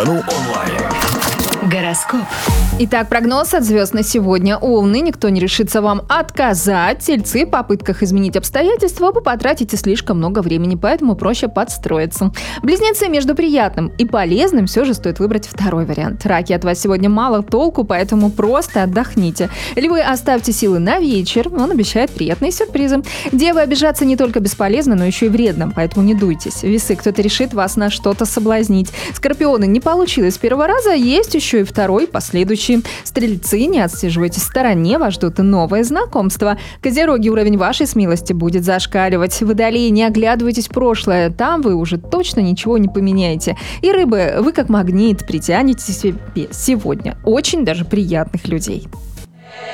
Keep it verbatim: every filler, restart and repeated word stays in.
Гороскоп. Итак, прогноз от звезд на сегодня. Овны, никто не решится вам отказать. Тельцы, в попытках изменить обстоятельства вы потратите слишком много времени, поэтому проще подстроиться. Близнецы, между приятным и полезным все же стоит выбрать второй вариант. Раки, от вас сегодня мало толку, поэтому просто отдохните. Львы, оставьте силы на вечер, он обещает приятные сюрпризы. Девы, обижаться не только бесполезно, но еще и вредно, поэтому не дуйтесь. Весы, кто-то решит вас на что-то соблазнить. Скорпионы, не получилось с первого раза, есть еще и второй, последующий. Стрельцы, не отсиживайтесь в стороне, вас ждут и новое знакомство. Козероги, уровень вашей смелости будет зашкаливать. Водолеи, не оглядывайтесь в прошлое, там вы уже точно ничего не поменяете. И рыбы, вы как магнит притянете себе сегодня очень даже приятных людей.